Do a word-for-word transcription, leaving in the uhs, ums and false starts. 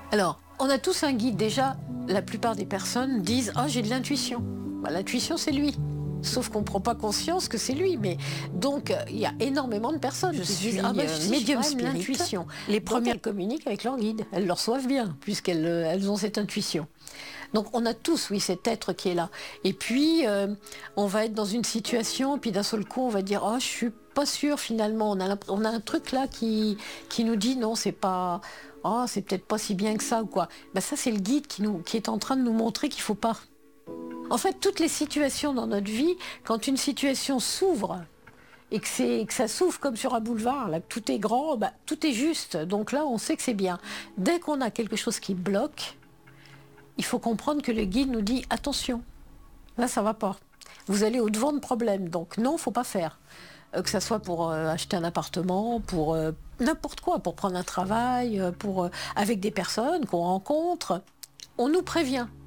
Alors, on a tous un guide. Déjà, la plupart des personnes disent « Ah, j'ai de l'intuition ». Bah, l'intuition, c'est lui. Sauf qu'on ne prend pas conscience que c'est lui. Mais donc, euh, il y a énormément de personnes Je qui suis disent « Ah, bah, euh, si, médium j'ai quand même spirit. l'intuition ». Les Donc, premières elles communiquent avec leur guide. Elles le reçoivent bien, puisqu'elles euh, elles ont cette intuition. Donc, on a tous, oui, cet être qui est là. Et puis, euh, on va être dans une situation, puis d'un seul coup, on va dire « Oh, je suis pas sûre, finalement. On a, on a un truc là qui, qui nous dit « Non, c'est pas... Oh, c'est peut-être pas si bien que ça, ou quoi. » Ben, ça, c'est le guide qui, nous, qui est en train de nous montrer qu'il ne faut pas. En fait, toutes les situations dans notre vie, quand une situation s'ouvre, et que, c'est, que ça s'ouvre comme sur un boulevard, là, que tout est grand, bah, tout est juste. Donc là, on sait que c'est bien. Dès qu'on a quelque chose qui bloque, il faut comprendre que le guide nous dit « Attention, là, ça ne va pas. Vous allez au-devant de problème. Donc non, il ne faut pas faire. » Euh, que ça soit pour euh, acheter un appartement, pour euh, n'importe quoi, pour prendre un travail, euh, pour, euh, avec des personnes qu'on rencontre. On nous prévient.